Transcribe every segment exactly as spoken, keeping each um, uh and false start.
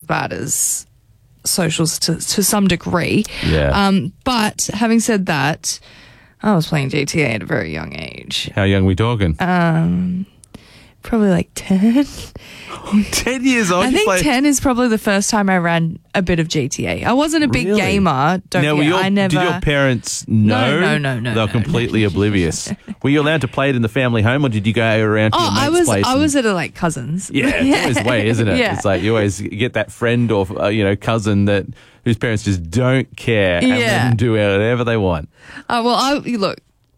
bad as socials to, to some degree. Yeah. Um, but having said that, I was playing G T A at a very young age. How young are we talking? Um, probably like ten. ten years old? I you think played- ten is probably the first time I ran a bit of G T A. I wasn't a big Really? gamer. Don't now, get, were your, I never. did your parents know? No, no, no, no, They were no, completely no. oblivious. Were you allowed to play it in the family home, or did you go around to Oh, your mate's I was. place? I and- was at a like cousins. Yeah, it's always the way, isn't it? Yeah. It's like you always get that friend or uh, you know cousin that whose parents just don't care and let Yeah. them do whatever they want. Uh, well, I look.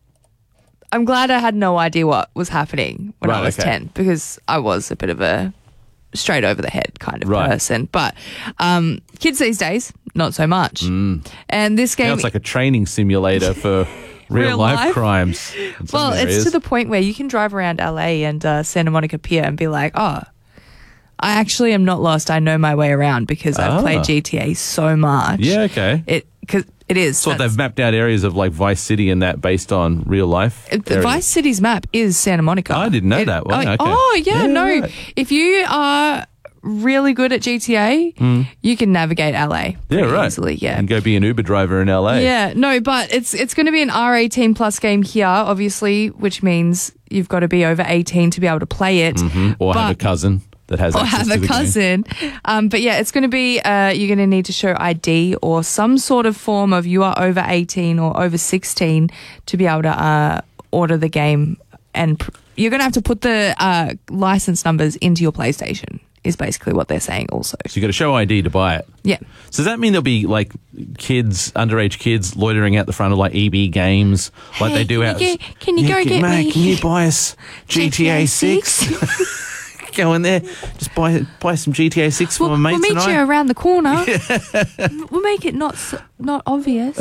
I'm glad I had no idea what was happening when Right, I was okay. ten, because I was a bit of a straight over the head kind of Right. person. But um, kids these days, not so much. And this game, Now it's like a training simulator for real, Real life, life? crimes. in some well, it's areas. to the point where you can drive around L A and uh, Santa Monica Pier and be like, oh, I actually am not lost. I know my way around because I've Ah. played G T A so much. Yeah, okay. It because it is. So That's- they've mapped out areas of like Vice City and that based on real life. It- the areas. Vice City's map is Santa Monica. I didn't know It- that. Wow, oh, okay. oh, yeah, Yeah, no. right. If you are really good at G T A, you can navigate L A pretty Yeah, right. easily. Yeah. And go be an Uber driver in L A. Yeah, no, but it's it's going to be an R eighteen plus game here, obviously, which means you've got to be over eighteen to be able to play it. Mhm. Or have a But- cousin that has Or access have to a the game. cousin. Um, but yeah, it's going to be, uh, you're going to need to show I D or some sort of form of you are over eighteen or over sixteen to be able to uh, order the game. And pr- you're going to have to put the uh, license numbers into your PlayStation, is basically what they're saying also. So you got to show I D to buy it. Yeah. So does that mean there'll be like kids, underage kids, loitering out the front of like E B games, like Hey, they do can out? you get- can you go get mate, me Can you buy us G T A G T A six? Go in there, just buy buy some G T A six for We'll, my we'll mates meet and you I. around the corner. We'll make it not s- not obvious.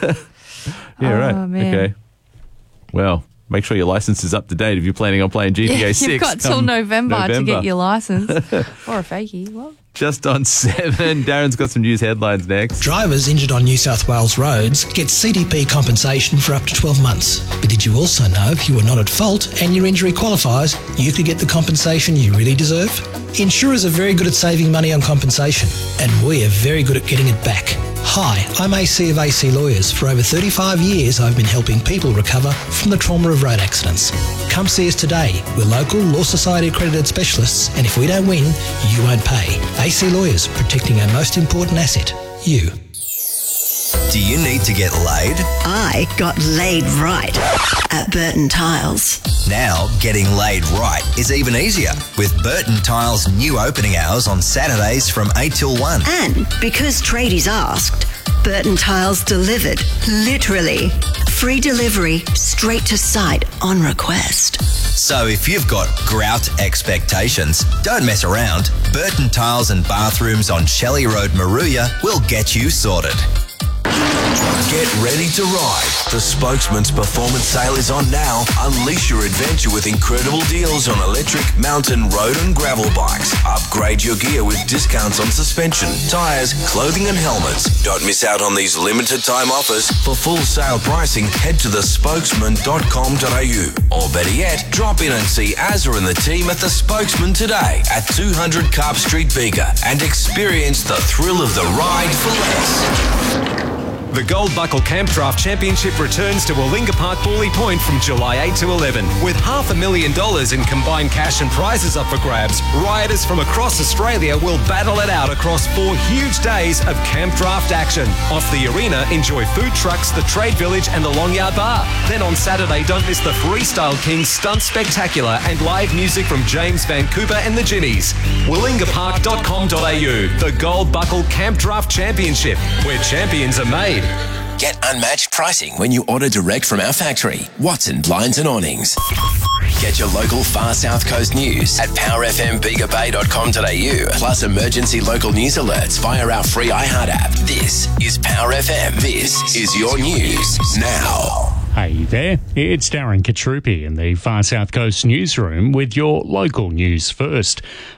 Yeah, right. Oh, man. Okay. Well, make sure your license is up to date if you're planning on playing G T A six. You've got till come November, to November. get your license. Or a fakie. What? Just on seven. Darren's got some news headlines next. Drivers injured on New South Wales roads get C D P compensation for up to twelve months. But did you also know if you were not at fault and your injury qualifies, you could get the compensation you really deserve? Insurers are very good at saving money on compensation, and we are very good at getting it back. Hi, I'm A C of A C Lawyers. For over thirty-five years, I've been helping people recover from the trauma of road accidents. Come see us today. We're local Law Society accredited specialists, and if we don't win, you won't pay. A C Lawyers, protecting our most important asset, you. Do you need to get laid? I got laid right at Burton Tiles. Now, getting laid right is even easier with Burton Tiles' new opening hours on Saturdays from eight till one. And because tradies asked, Burton Tiles delivered, literally. Free delivery, straight to site on request. So if you've got grout expectations, don't mess around. Burton Tiles and Bathrooms on Shelley Road, Maruya will get you sorted. Get ready to ride. The Spokesman's performance sale is on now. Unleash your adventure with incredible deals on electric, mountain, road and gravel bikes. Upgrade your gear with discounts on suspension, tyres, clothing and helmets. Don't miss out on these limited time offers. For full sale pricing, head to the spokesman dot com dot a u. Or better yet, drop in and see Azza and the team at The Spokesman today at two hundred Carp Street, Bega, and experience the thrill of the ride for less. The Gold Buckle Camp Draft Championship returns to Warringah Park Bully Point from July eighth to eleven. With half a million dollars in combined cash and prizes up for grabs, rioters from across Australia will battle it out across four huge days of camp draft action. Off the arena, enjoy food trucks, the Trade Village and the Long Yard Bar. Then on Saturday, don't miss the Freestyle Kings Stunt Spectacular and live music from James Van Cooper and the Ginnies. warringah park dot com dot a u. The Gold Buckle Camp Draft Championship, where champions are made. Get unmatched pricing when you order direct from our factory, Watson Blinds and Awnings. Get your local Far South Coast news at power f m bega bay dot com dot a u, plus emergency local news alerts via our free iHeart app. This is Power F M. This is your news now. Hey there, it's Darren Katrupi in the Far South Coast newsroom with your local news first.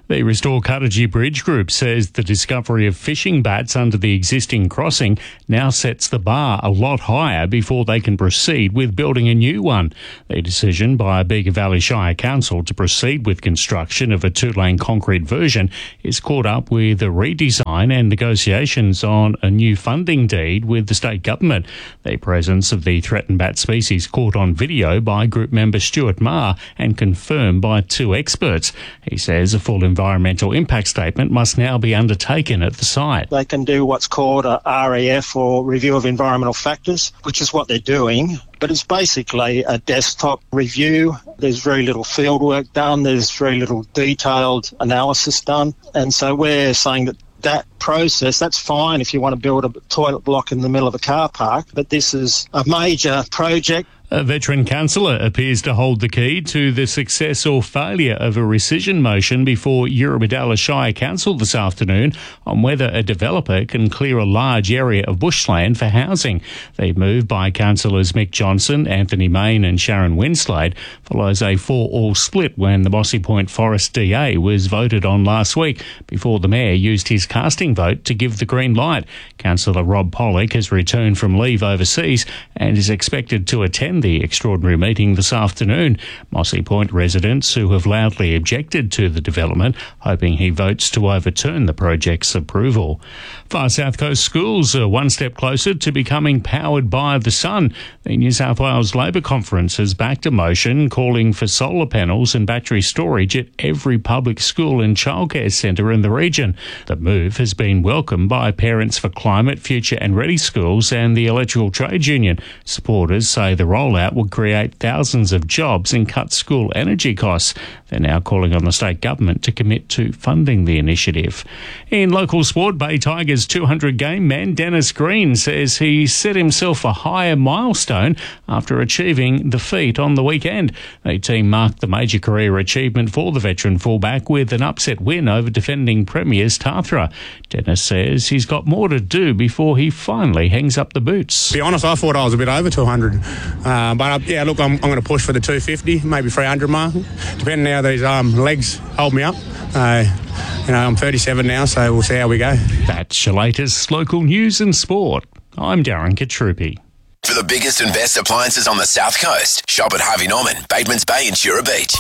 The Restore Cuttagee Bridge Group says the discovery of fishing bats under the existing crossing now sets the bar a lot higher before they can proceed with building a new one. The decision by Bega Valley Shire Council to proceed with construction of a two-lane concrete version is caught up with a redesign and negotiations on a new funding deed with the state government. The presence of the threatened bat species caught on video by group member Stuart Marr and confirmed by two experts. He says a full environmental impact statement must now be undertaken at the site. They can do what's called a R E F, or Review of Environmental Factors, which is what they're doing. But it's basically a desktop review. There's very little field work done. There's very little detailed analysis done. And so we're saying that that process, that's fine if you want to build a toilet block in the middle of a car park, but this is a major project. A veteran councillor appears to hold the key to the success or failure of a rescission motion before Eurobodalla Shire Council this afternoon on whether a developer can clear a large area of bushland for housing. The move by councillors Mick Johnson, Anthony Main and Sharon Winslade follows a four-all split when the Mossy Point Forest D A was voted on last week before the mayor used his casting vote to give the green light. Councillor Rob Pollock has returned from leave overseas and is expected to attend the extraordinary meeting this afternoon. Mossy Point residents who have loudly objected to the development, hoping he votes to overturn the project's approval. Far South Coast schools are one step closer to becoming powered by the sun. The New South Wales Labor Conference has backed a motion calling for solar panels and battery storage at every public school and childcare centre in the region. The move has been welcomed by Parents for Climate, Future and Ready Schools and the Electrical Trades Union. Supporters say the rollout would create thousands of jobs and cut school energy costs. They're now calling on the state government to commit to funding the initiative. In local sport, Bay Tigers two hundred game man Dennis Green says he set himself a higher milestone after achieving the feat on the weekend. The team marked the major career achievement for the veteran fullback with an upset win over defending premiers Tathra. Dennis says he's got more to do before he finally hangs up the boots. To be honest, I thought I was a bit over two hundred. Uh, but, uh, yeah, look, I'm, I'm going to push for the two fifty, maybe three hundred mark, depending how these um, legs hold me up. Uh, you know, I'm thirty-seven now, so we'll see how we go. That's your latest local news and sport. I'm Darren Katrupi. For the biggest and best appliances on the South Coast, shop at Harvey Norman, Batemans Bay and Shura Beach.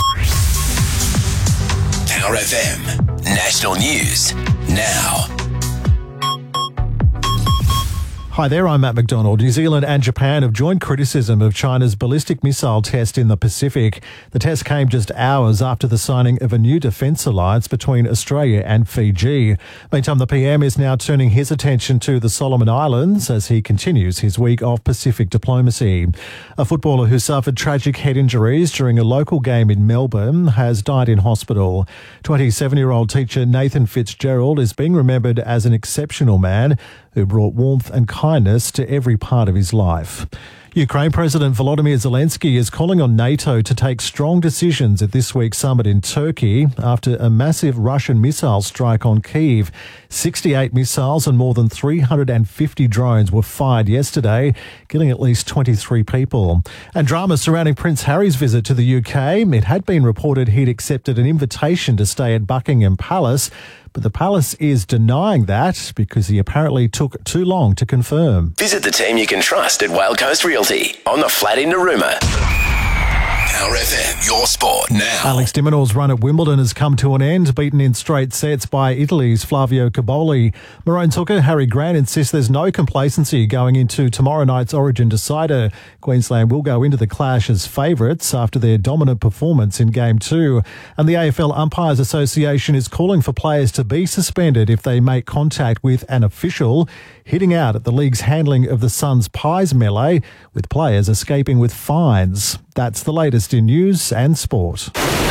Power F M. National News. Now. Hi there, I'm Matt McDonald. New Zealand and Japan have joined criticism of China's ballistic missile test in the Pacific. The test came just hours after the signing of a new defence alliance between Australia and Fiji. Meantime, the P M is now turning his attention to the Solomon Islands as he continues his week of Pacific diplomacy. A footballer who suffered tragic head injuries during a local game in Melbourne has died in hospital. twenty-seven-year-old teacher Nathan Fitzgerald is being remembered as an exceptional man who brought warmth and kindness to every part of his life. Ukraine President Volodymyr Zelensky is calling on NATO to take strong decisions at this week's summit in Turkey after a massive Russian missile strike on Kyiv. sixty-eight missiles and more than three hundred fifty drones were fired yesterday, killing at least twenty-three people. And drama surrounding Prince Harry's visit to the U K. It had been reported he'd accepted an invitation to stay at Buckingham Palace, but the palace is denying that because he apparently took too long to confirm. Visit the team you can trust at Whale Coast Realty on the flat in Narooma. Power F M, your sport now. Alex de Minaur's run at Wimbledon has come to an end, beaten in straight sets by Italy's Flavio Cobolli. Maroon hooker Harry Grant insists there's no complacency going into tomorrow night's Origin decider. Queensland will go into the clash as favourites after their dominant performance in Game two. And the A F L Umpires Association is calling for players to be suspended if they make contact with an official, hitting out at the league's handling of the Suns Pies melee, with players escaping with fines. That's the latest in news and sport.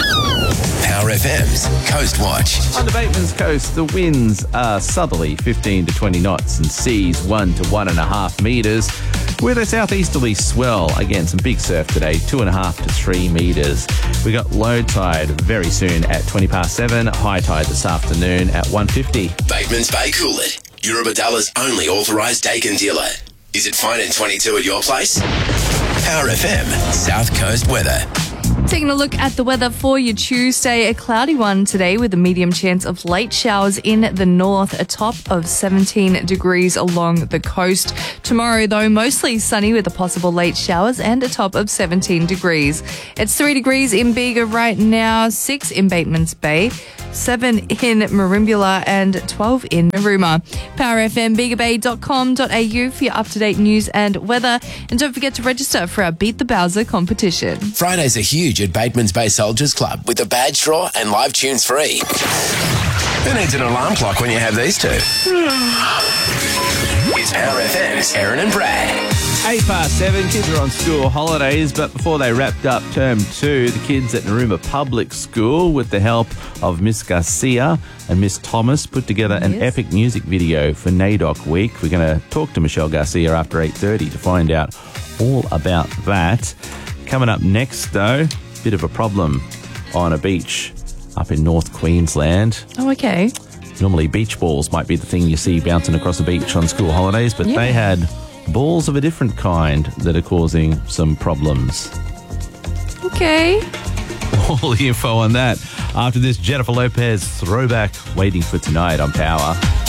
Power F M's Coast Watch. On the Batemans Coast, the winds are southerly, fifteen to twenty knots, and seas one to one and a half metres, with a southeasterly swell. Again, some big surf today, two and a half to three metres. We got low tide very soon at twenty past seven, high tide this afternoon at one fifty. Batemans Bay Coolid, Eurobodalla's only authorised Dakin dealer. Is it fine in twenty-two at your place? Power F M South Coast weather. Taking a look at the weather for your Tuesday, a cloudy one today with a medium chance of late showers in the north, a top of seventeen degrees along the coast. Tomorrow, though, mostly sunny with a possible late showers and a top of seventeen degrees. It's three degrees in Bega right now, six in Batemans Bay, seven in Merimbula and twelve in Marooma. Power F M, bega bay dot com dot a u for your up-to-date news and weather. And don't forget to register for our Beat the Bowser competition. Fridays are huge at Batemans Bay Soldiers Club with a badge draw and live tunes free. Who needs an alarm clock when you have these two? It's Power F M's Aaron and Brad. Eight past seven, kids are on school holidays, but before they wrapped up term two, the kids at Narooma Public School, with the help of Miss Garcia and Miss Thomas, put together an Yes. epic music video for NAIDOC Week. We're going to talk to Michelle Garcia after eight thirty to find out all about that. Coming up next, though, bit of a problem on a beach up in North Queensland. Oh, okay. Normally beach balls might be the thing you see bouncing across a beach on school holidays, but Yeah. they had balls of a different kind that are causing some problems. Okay. All the info on that after this Jennifer Lopez throwback, Waiting for Tonight on Power.